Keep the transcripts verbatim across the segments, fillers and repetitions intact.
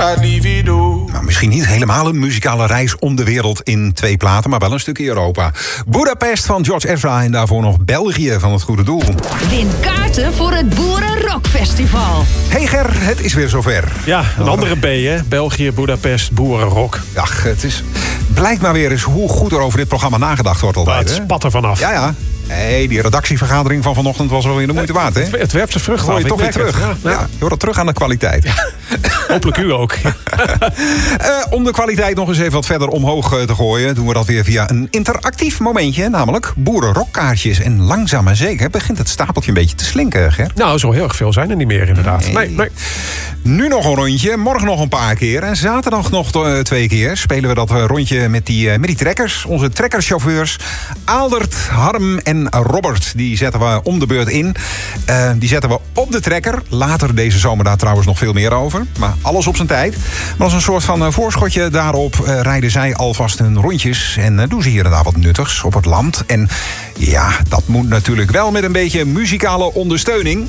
la libido. Nou, misschien niet helemaal een muzikale reis om de wereld in twee platen, maar wel een stukje Europa. Budapest van George Ezra en daarvoor nog België van Het Goede Doel. Win kaarten voor het Boerenrockfestival. Hey Ger, het is weer zover. Ja, een andere B, hè? België, Budapest, Boerenrock. Ach, het is... Blijkt maar weer eens hoe goed er over dit programma nagedacht wordt altijd. Maar het hè? spat er vanaf. Ja, ja. Hey, die redactievergadering van vanochtend was wel weer de moeite waard, hè? Het, het werpt zijn vruchten Gooi af. je toch weer Ik merk terug. het, Ja, Ja, ja. je hoort het terug aan de kwaliteit. Ja. Hopelijk u ook. Uh, om de kwaliteit nog eens even wat verder omhoog uh, te gooien... doen we dat weer via een interactief momentje. Namelijk boerenrockkaartjes. En langzaam maar zeker begint het stapeltje een beetje te slinken, Ger. Nou, zo heel erg veel zijn er niet meer inderdaad. Nee. Nee, nee. Nu nog een rondje, morgen nog een paar keer. En zaterdag nog uh, twee keer spelen we dat uh, rondje met die, uh, met die trekkers. Onze trekkerschauffeurs Aaldert, Harm en Robert. Die zetten we om de beurt in. Uh, die zetten we op de trekker. Later deze zomer daar trouwens nog veel meer over. Maar alles op zijn tijd. Maar als een soort van uh, voorschotje daarop uh, rijden zij alvast hun rondjes. En uh, doen ze hier en daar wat nuttigs op het land. En ja, dat moet natuurlijk wel met een beetje muzikale ondersteuning.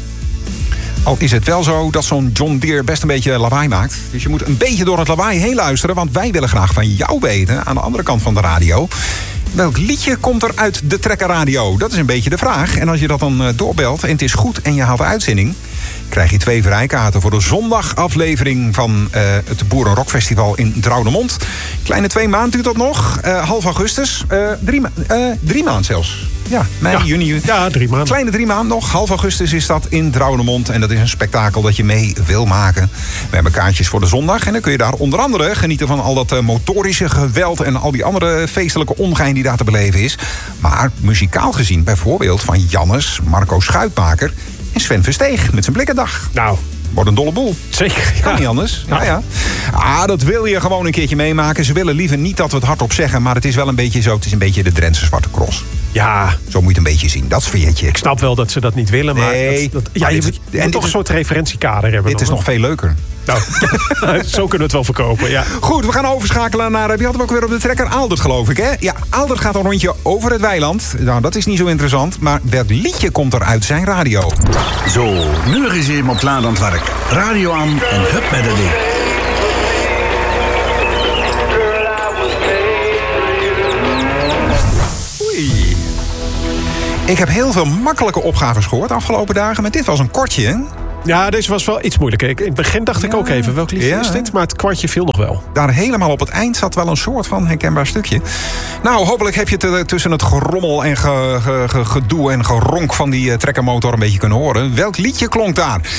Al is het wel zo dat zo'n John Deere best een beetje lawaai maakt. Dus je moet een beetje door het lawaai heen luisteren. Want wij willen graag van jou weten, aan de andere kant van de radio... welk liedje komt er uit de trekkerradio? Dat is een beetje de vraag. En als je dat dan uh, doorbelt en het is goed en je haalt de uitzending... krijg je twee vrijkaarten voor de zondagaflevering van uh, het Boerenrockfestival in Drouwdermond. Kleine twee maanden duurt dat nog. Uh, half augustus. Uh, drie, ma- uh, drie maanden zelfs. Ja, mei, Ja. juni. Ja, drie maanden. Kleine drie maanden nog. Half augustus is dat in Drouwdermond. En dat is een spektakel dat je mee wil maken. We hebben kaartjes voor de zondag. En dan kun je daar onder andere genieten van al dat uh, motorische geweld... en al die andere feestelijke ongein die daar te beleven is. Maar muzikaal gezien bijvoorbeeld van Jannes, Marco Schuitmaker... en Sven Versteeg met zijn Blikkendag. Nou, Wordt een dolle boel. zeker. Kan Ja. niet anders. Ja, Nou. ja. Ah, dat wil je gewoon een keertje meemaken. Ze willen liever niet dat we het hardop zeggen... maar het is wel een beetje zo. Het is een beetje de Drentse Zwarte Cross. Ja, Zo moet je het een beetje zien. Dat sfeertje. ik snap wel dat ze dat niet willen, maar... Nee, dat, dat- ja, maar je dit- moet, je en moet toch dit een is- soort referentiekader hebben. Dit is dan, nog veel leuker. Nou, zo kunnen we het wel verkopen, ja. Goed, we gaan overschakelen naar... Wie hadden we ook weer op de trekker? Aaldert, geloof ik, hè? Ja, Aaldert gaat een rondje over het weiland. Nou, dat is niet zo interessant. Maar welk liedje komt er uit zijn radio? Zo, nu is hij helemaal klaar aan het werk. Radio aan en hup met het ding. Oei. Ik heb heel veel makkelijke opgaves gehoord de afgelopen dagen. Maar dit was een kortje, hè? Ja, deze was wel iets moeilijker. Ik- In het begin dacht ik Ja. ook even, welk liedje Ja. is dit? Maar het kwartje viel nog wel. Daar helemaal op het eind zat wel een soort van herkenbaar stukje. Nou, hopelijk heb je het uh, tussen het gerommel en ge, ge, ge- gedoe en geronk van die uh, trekkermotor een beetje kunnen horen. Welk liedje klonk daar?